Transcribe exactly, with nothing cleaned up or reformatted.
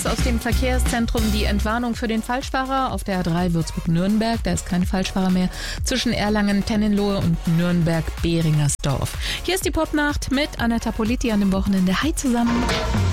Aus dem Verkehrszentrum die Entwarnung für den Falschfahrer auf der A drei Würzburg-Nürnberg. Da ist kein Falschfahrer mehr zwischen Erlangen-Tennenlohe und Nürnberg-Behringersdorf. Hier ist die Popnacht mit Anetta Politi an dem Wochenende. Hi zusammen.